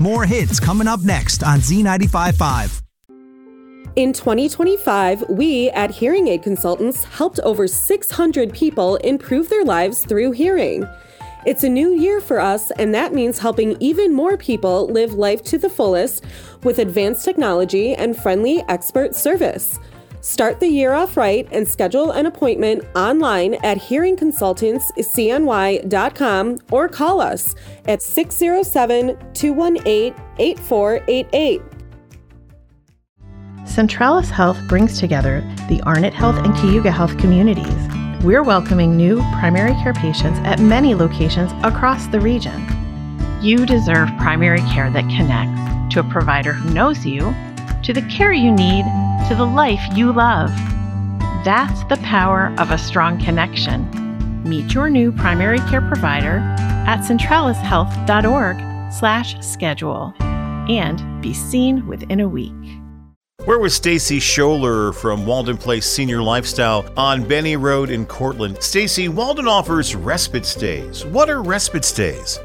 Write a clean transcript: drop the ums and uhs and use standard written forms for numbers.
More hits coming up next on Z95.5. In 2025, we at Hearing Aid Consultants helped over 600 people improve their lives through hearing. It's a new year for us, and that means helping even more people live life to the fullest with advanced technology and friendly expert service. Start the year off right and schedule an appointment online at hearingconsultantscny.com or call us at 607-218-8488. Centralis Health brings together the Arnott Health and Cayuga Health communities. We're welcoming new primary care patients at many locations across the region. You deserve primary care that connects to a provider who knows you, to the care you need, to the life you love. That's the power of a strong connection. Meet your new primary care provider at centralishealth.org/schedule and be seen within a week. We're with Stacy Scholler from Walden Place Senior Lifestyle on Benny Road in Cortland. Stacy, Walden offers respite stays. What are respite stays?